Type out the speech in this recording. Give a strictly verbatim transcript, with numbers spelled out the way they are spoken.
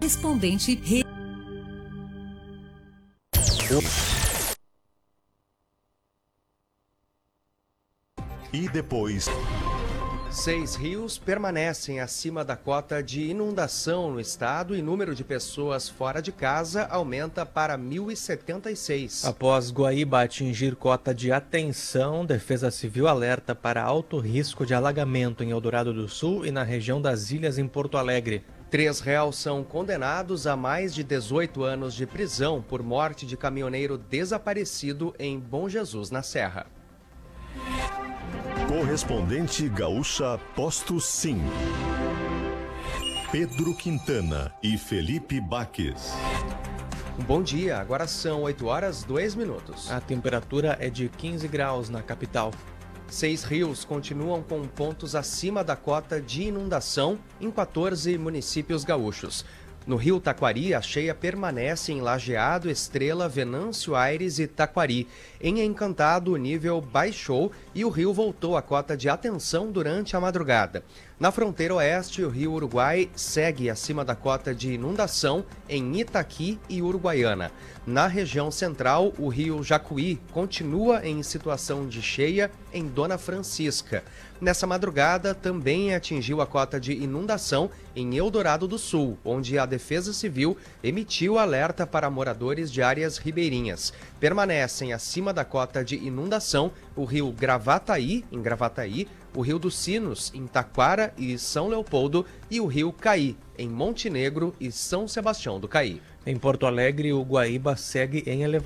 Correspondente Re... E depois... Seis rios permanecem acima da cota de inundação no estado e número de pessoas fora de casa aumenta para mil e setenta e seis. Após Guaíba atingir cota de atenção, Defesa Civil alerta para alto risco de alagamento em Eldorado do Sul e na região das Ilhas em Porto Alegre. Três réus são condenados a mais de dezoito anos de prisão por morte de caminhoneiro desaparecido em Bom Jesus, na Serra. Correspondente Gaúcha Posto Sim. Pedro Quintana e Felipe Baques. Bom dia, agora são oito horas e dois minutos. A temperatura é de quinze graus na capital. Seis rios continuam com pontos acima da cota de inundação em quatorze municípios gaúchos. No rio Taquari, a cheia permanece em Lajeado, Estrela, Venâncio Aires e Taquari. Em Encantado, o nível baixou e o rio voltou à cota de atenção durante a madrugada. Na fronteira oeste, o rio Uruguai segue acima da cota de inundação em Itaqui e Uruguaiana. Na região central, o rio Jacuí continua em situação de cheia em Dona Francisca. Nessa madrugada, também atingiu a cota de inundação em Eldorado do Sul, onde a Defesa Civil emitiu alerta para moradores de áreas ribeirinhas. Permanecem acima da cota de inundação o rio Gravataí, em Gravataí, o rio dos Sinos, em Taquara e São Leopoldo, e o rio Caí, em Montenegro e São Sebastião do Caí. Em Porto Alegre, o Guaíba segue em elevação.